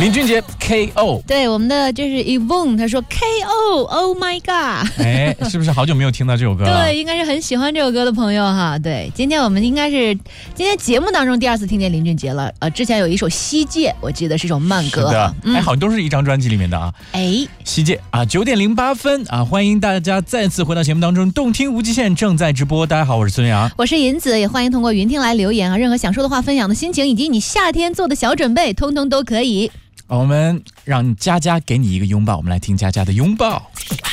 林俊杰 KO。 对，我们的就是 Yvonne， 他说 KO Oh my god。 哎，是不是好久没有听到这首歌了？ 对，应该是很喜欢这首歌的朋友哈。对，今天我们应该是今天节目当中第2次听见林俊杰了。之前有一首《西界》，我记得是一首慢歌。 是的，好像都是一张专辑里面的啊。 哎， 西界啊，9点08分啊，欢迎大家再次回到节目当中，动听无极限正在直播。大家好，我是孙杨， 我是银子，也欢迎通过云听来留言啊，任何想说的话、分享的心情，以及你夏天做的小准备，通通都可以。 我们让佳佳给你一个拥抱，我们来听佳佳的拥抱。